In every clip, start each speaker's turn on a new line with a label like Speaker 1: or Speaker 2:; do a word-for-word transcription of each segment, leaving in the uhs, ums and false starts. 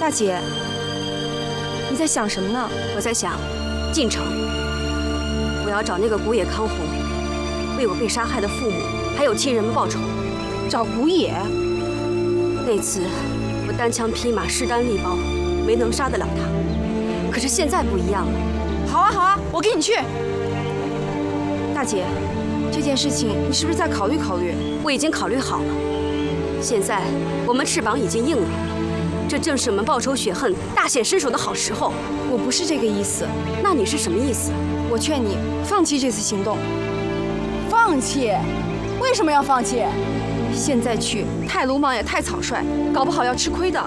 Speaker 1: 大姐，你在想什么呢？
Speaker 2: 我在想，进城，我要找那个古野康弘，为我被杀害的父母还有亲人们报仇。
Speaker 1: 找古野？
Speaker 2: 那次我单枪匹马，势单力薄，没能杀得了他。可是现在不一样了。
Speaker 1: 好啊，好啊，我跟你去。大姐，这件事情你是不是再考虑考虑？
Speaker 2: 我已经考虑好了。现在我们翅膀已经硬了，这正是我们报仇雪恨、大显身手的好时候。
Speaker 1: 我不是这个意思。
Speaker 2: 那你是什么意思？
Speaker 1: 我劝你放弃这次行动。
Speaker 3: 放弃？为什么要放弃？
Speaker 1: 现在去太鲁莽也太草率，搞不好要吃亏的。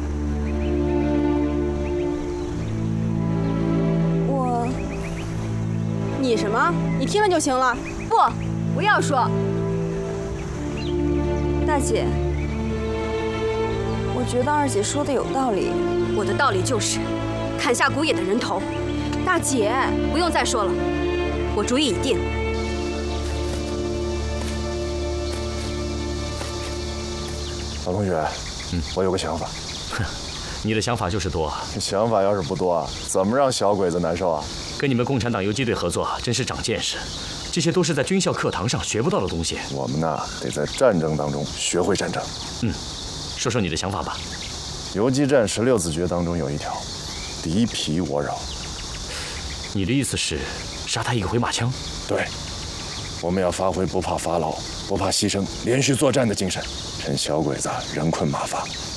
Speaker 3: 我，
Speaker 1: 你什么？你听了就行了。
Speaker 3: 不，不要说。
Speaker 1: 大姐，
Speaker 3: 我觉得二姐说的有道理。
Speaker 2: 我的道理就是砍下古野的人头。
Speaker 1: 大姐，
Speaker 2: 不用再说了，我主意已定。
Speaker 4: 老同学，嗯，我有个想法。
Speaker 5: 哼，你的想法就是多。
Speaker 4: 想法要是不多啊，怎么让小鬼子难受啊？
Speaker 5: 跟你们共产党游击队合作，真是长见识。这些都是在军校课堂上学不到的东西。
Speaker 4: 我们呢，得在战争当中学会战争。
Speaker 5: 嗯，说说你的想法吧。
Speaker 4: 游击战十六字诀当中有一条，敌疲我扰。
Speaker 5: 你的意思是杀他一个回马枪？
Speaker 4: 对，我们要发挥不怕法老、不怕牺牲、连续作战的精神，趁小鬼子人困马乏，